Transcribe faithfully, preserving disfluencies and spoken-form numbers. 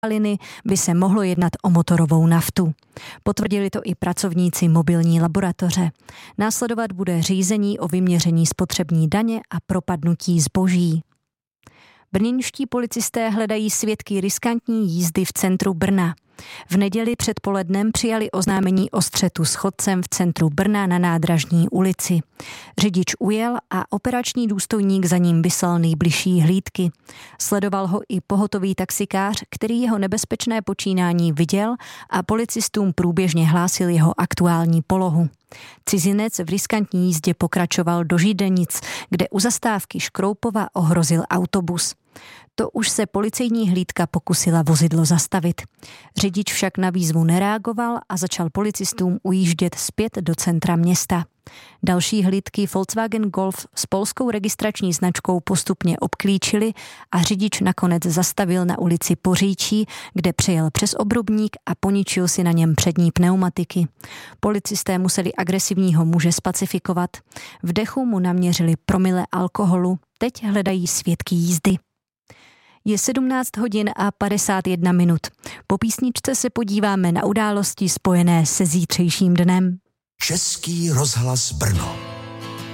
kapaliny by se mohlo jednat o motorovou naftu. Potvrdili to i pracovníci mobilní laboratoře. Následovat bude řízení o vyměření spotřební daně a propadnutí zboží. Brněnští policisté hledají svědky riskantní jízdy v centru Brna. V neděli předpolednem přijali oznámení o střetu s chodcem v centru Brna na Nádražní ulici. Řidič ujel a operační důstojník za ním vyslal nejbližší hlídky. Sledoval ho i pohotový taxikář, který jeho nebezpečné počínání viděl a policistům průběžně hlásil jeho aktuální polohu. Cizinec v riskantní jízdě pokračoval do Židenic, kde u zastávky Škroupova ohrozil autobus. To už se policejní hlídka pokusila vozidlo zastavit. Řidič však na výzvu nereagoval a začal policistům ujíždět zpět do centra města. Další hlídky Volkswagen Golf s polskou registrační značkou postupně obklíčili a řidič nakonec zastavil na ulici Poříčí, kde přejel přes obrubník a poničil si na něm přední pneumatiky. Policisté museli agresivního muže spacifikovat. V dechu mu naměřili promile alkoholu, teď hledají svědky jízdy. Je sedmnáct hodin a padesát jedna minut. Po písničce se podíváme na události spojené se zítřejším dnem. Český rozhlas Brno.